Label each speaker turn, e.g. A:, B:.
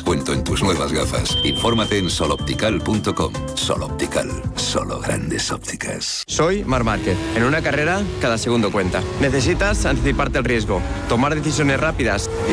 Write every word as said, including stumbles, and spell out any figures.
A: descuento en tus nuevas gafas. Infórmate en soloptical punto com. Soloptical, solo grandes ópticas.
B: Soy Marc Márquez. En una carrera, cada segundo cuenta. Necesitas anticiparte al riesgo, tomar decisiones rápidas